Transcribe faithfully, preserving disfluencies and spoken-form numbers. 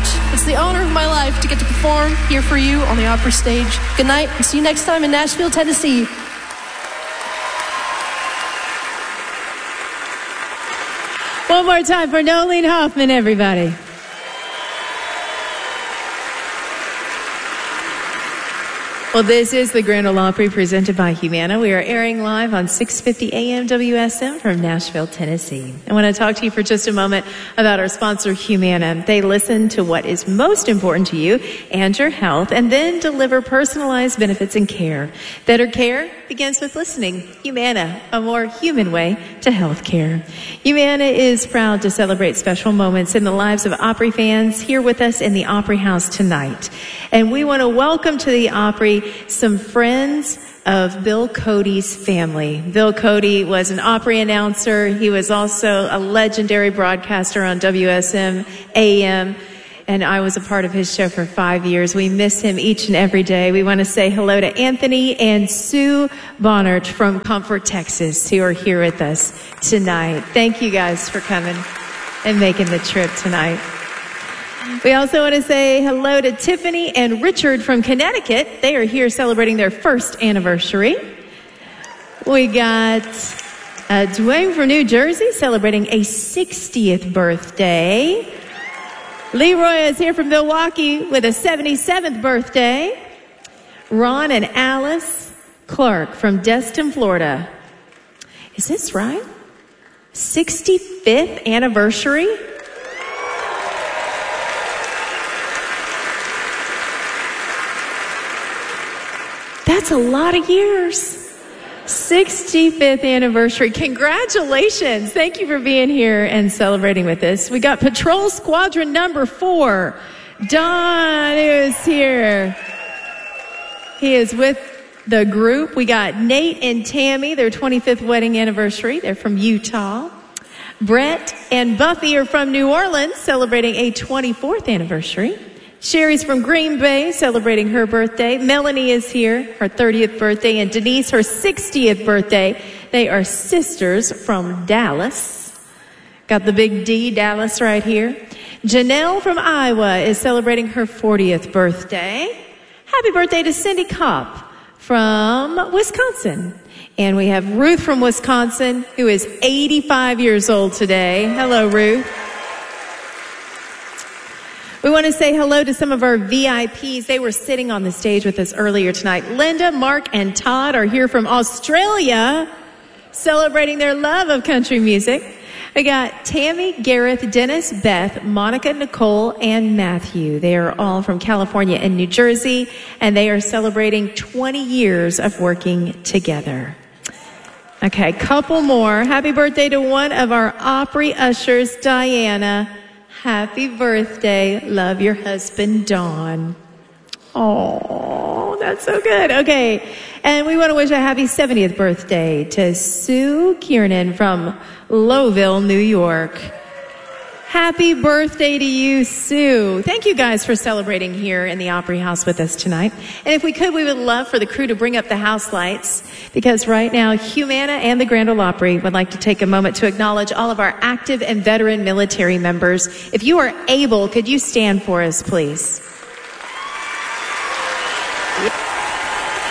much. It's the honor of my life to get to perform here for you on the Opry stage. Good night, and see you next time in Nashville, Tennessee. One more time for Nolene Hoffman, everybody. Well, this is the Grand Ole Opry presented by Humana. We are airing live on six fifty A M W S M from Nashville, Tennessee. I want to talk to you for just a moment about our sponsor, Humana. They listen to what is most important to you and your health and then deliver personalized benefits and care. Better care begins with listening. Humana, a more human way to health care. Humana is proud to celebrate special moments in the lives of Opry fans here with us in the Opry House tonight. And we want to welcome to the Opry some friends of Bill Cody's family. Bill Cody was an Opry announcer. He was also a legendary broadcaster on W S M A M, and I was a part of his show for five years. We miss him each and every day. We want to say hello to Anthony and Sue Bonnert from Comfort, Texas, who are here with us tonight. Thank you guys for coming and making the trip tonight. We also want to say hello to Tiffany and Richard from Connecticut. They are here celebrating their first anniversary. We got uh, Dwayne from New Jersey celebrating a sixtieth birthday. Leroy is here from Milwaukee with a seventy-seventh birthday. Ron and Alice Clark from Destin, Florida. Is this right? sixty-fifth anniversary? That's a lot of years. sixty-fifth anniversary. Congratulations. Thank you for being here and celebrating with us. We got Patrol Squadron number four. Don is here. He is with the group. We got Nate and Tammy, their twenty-fifth wedding anniversary. They're from Utah. Brett and Buffy are from New Orleans, celebrating a twenty-fourth anniversary. Sherry's from Green Bay, celebrating her birthday. Melanie is here, her thirtieth birthday, and Denise, her sixtieth birthday. They are sisters from Dallas. Got the big D, Dallas, right here. Janelle from Iowa is celebrating her fortieth birthday. Happy birthday to Cindy Kopp from Wisconsin. And we have Ruth from Wisconsin, who is eighty-five years old today. Hello, Ruth. We want to say hello to some of our V I Ps. They were sitting on the stage with us earlier tonight. Linda, Mark, and Todd are here from Australia, celebrating their love of country music. We got Tammy, Gareth, Dennis, Beth, Monica, Nicole, and Matthew. They are all from California and New Jersey, and they are celebrating twenty years of working together. Okay, couple more. Happy birthday to one of our Opry ushers, Diana. Happy birthday. Love your husband, Don. Oh, that's so good. Okay. And we want to wish a happy seventieth birthday to Sue Kiernan from Lowville, New York. Happy birthday to you, Sue. Thank you guys for celebrating here in the Opry House with us tonight. And if we could, we would love for the crew to bring up the house lights, because right now, Humana and the Grand Ole Opry would like to take a moment to acknowledge all of our active and veteran military members. If you are able, could you stand for us, please?